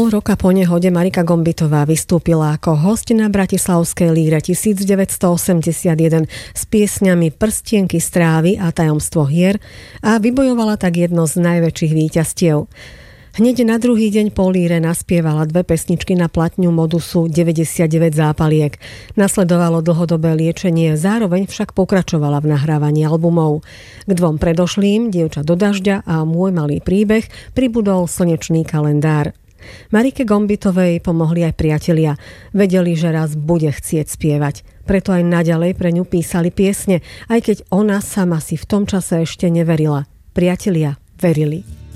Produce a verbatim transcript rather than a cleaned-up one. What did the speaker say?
Pol roka po nehode Marika Gombitová vystúpila ako hosť na Bratislavskej líre devätnásťstoosemdesiatjeden s piesňami Prstienky z trávy a Tajomstvo hier a vybojovala tak jedno z najväčších víťazstiev. Hneď na druhý deň po líre naspievala dve pesničky na platňu Modusu deväťdesiatdeväť zápaliek. Nasledovalo dlhodobé liečenie, zároveň však pokračovala v nahrávaní albumov. K dvom predošlým, Dievča do dažďa a Môj malý príbeh, pribudol Slnečný kalendár. Marike Gombitovej pomohli aj priatelia. Vedeli, že raz bude chcieť spievať. Preto aj naďalej pre ňu písali piesne, aj keď ona sama si v tom čase ešte neverila. Priatelia verili.